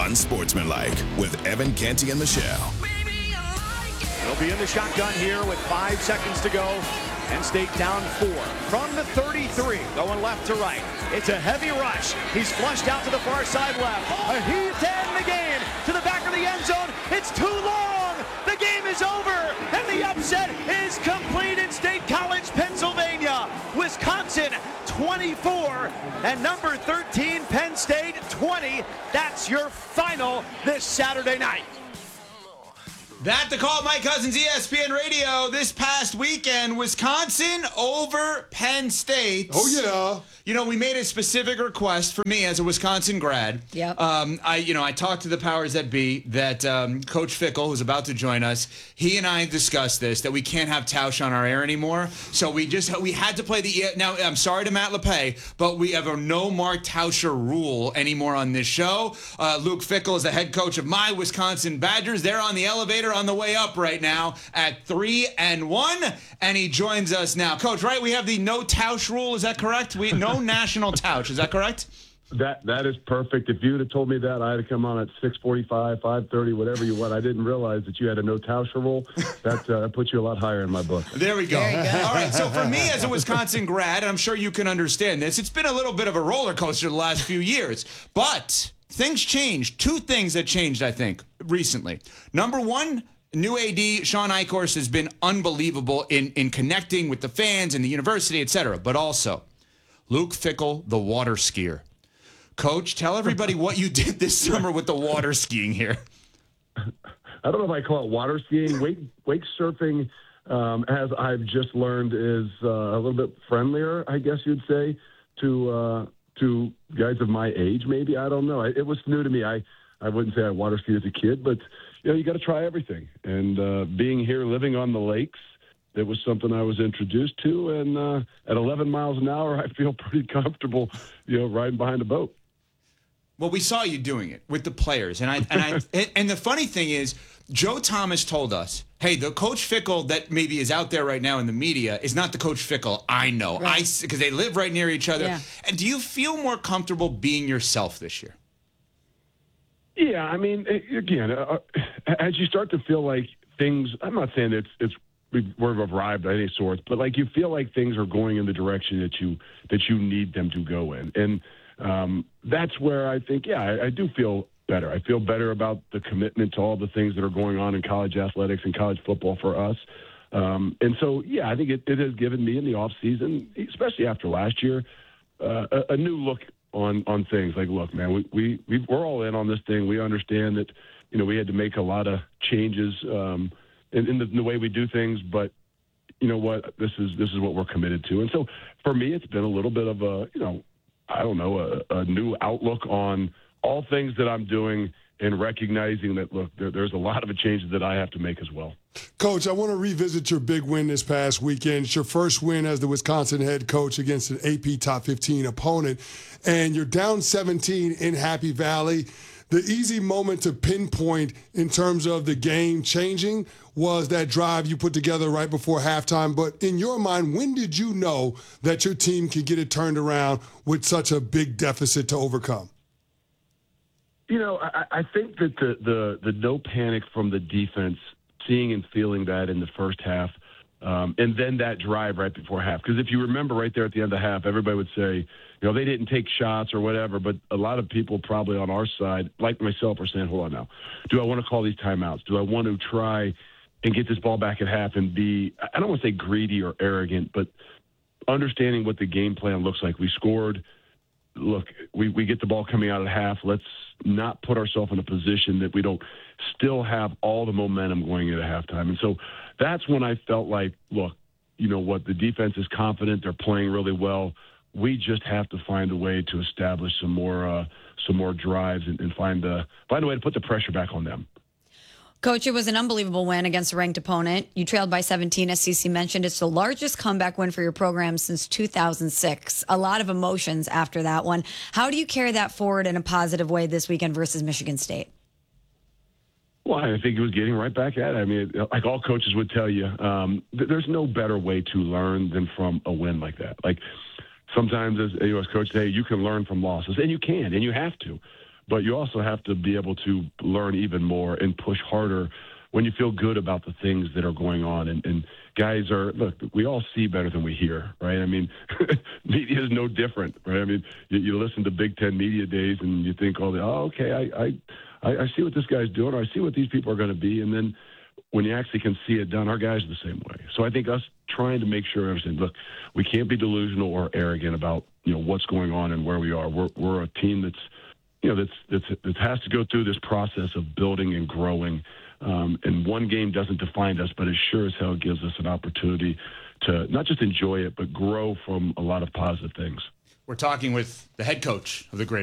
Unsportsmanlike with Evan Canty and Michelle. They'll be in the shotgun here with 5 seconds to go. Penn State down 4 from the 33, going left to right. It's a heavy rush. He's flushed out to the far side left. A heave to end the game to the back of the end zone. It's too long. The game is over, and the upset is complete in State College, Pennsylvania. Wisconsin 24 and number 13 Penn State 20. That's your final this Saturday night. That to call Mike Cousins, ESPN Radio. This past weekend, Wisconsin over Penn State. Oh, yeah. You know, we made a specific request for me as a Wisconsin grad. Yep. I talked to the powers that be that Coach Fickell, who's about to join us, he and I discussed this, that we can't have Tausch on our air anymore. So we had to play the... Now, I'm sorry to Matt LePay, but we have a no Mark Tauscher rule anymore on this show. Luke Fickell is the head coach of my Wisconsin Badgers. They're on the elevator on the way up right now at 3-1, and he joins us now. Coach, right? We have the no Tausch rule. Is that correct? No national Tausch. Is that correct? That is perfect. If you would have told me that, I had to come on at 6:45, 5:30, whatever you want. I didn't realize that you had a no Tauscher rule. That puts you a lot higher in my book. There we go. All right. So for me as a Wisconsin grad, and I'm sure you can understand this, it's been a little bit of a roller coaster the last few years. But things changed. 2 things that changed, I think, recently. Number one, new AD Sean Eichhorst has been unbelievable in connecting with the fans and the university, et cetera. But also, Luke Fickell, the water skier. Coach, tell everybody what you did this summer with the water skiing here. I don't know if I call it water skiing. Wake surfing, as I've just learned, is a little bit friendlier, I guess you'd say, to guys of my age, maybe. I don't know. It was new to me. I wouldn't say I water skied as a kid, but you got to try everything. And being here, living on the lakes, it was something I was introduced to. And at 11 miles an hour, I feel pretty comfortable, riding behind a boat. Well, we saw you doing it with the players, and and the funny thing is, Joe Thomas told us, "Hey, the Coach Fickell that maybe is out there right now in the media is not the Coach Fickell I know, right. Because they live right near each other." Yeah. And do you feel more comfortable being yourself this year? Yeah, I mean, again, as you start to feel like things, I'm not saying we've arrived at any sorts, but like you feel like things are going in the direction that you need them to go in, and that's where I think, I do feel better. I feel better about the commitment to all the things that are going on in college athletics and college football for us. And so, I think it has given me in the off season, especially after last year, a new look on things. Like, look, man, we're all in on this thing. We understand that, we had to make a lot of changes in the way we do things, but you know what? This is what we're committed to. And so for me, it's been a little bit of a new outlook on all things that I'm doing and recognizing that, look, there's a lot of changes that I have to make as well. Coach, I want to revisit your big win this past weekend. It's your first win as the Wisconsin head coach against an AP Top 15 opponent, and you're down 17 in Happy Valley. The easy moment to pinpoint in terms of the game changing was that drive you put together right before halftime. But in your mind, when did you know that your team could get it turned around with such a big deficit to overcome? I think that the no panic from the defense, seeing and feeling that in the first half, and then that drive right before half. Because if you remember right there at the end of the half, everybody would say, they didn't take shots or whatever, but a lot of people probably on our side, like myself, are saying, hold on now. Do I want to call these timeouts? Do I want to try and get this ball back at half and be, I don't want to say greedy or arrogant, but understanding what the game plan looks like? We scored. Look, we get the ball coming out at half. Let's not put ourselves in a position that we don't still have all the momentum going into halftime. And so that's when I felt like, look, you know what? The defense is confident. They're playing really well. We just have to find a way to establish some more drives and find a way to put the pressure back on them. Coach, it was an unbelievable win against a ranked opponent. You trailed by 17, as CC mentioned. It's the largest comeback win for your program since 2006. A lot of emotions after that one. How do you carry that forward in a positive way this weekend versus Michigan State? Well, I think it was getting right back at it. I mean, like all coaches would tell you, there's no better way to learn than from a win like that. Like sometimes as coaches say, you can learn from losses, and you can, and you have to. but you also have to be able to learn even more and push harder when you feel good about the things that are going on. And guys look, we all see better than we hear, right? I mean, media is no different, right? I mean, you listen to Big Ten media days and you think, okay, I see what this guy's doing, or I see what these people are going to be. And then when you actually can see it done, our guys are the same way. So I think us trying to make sure everything, look, we can't be delusional or arrogant about, what's going on and where we are. We're a team that has to go through this process of building and growing. And one game doesn't define us, but it sure as hell gives us an opportunity to not just enjoy it, but grow from a lot of positive things. We're talking with the head coach of the Great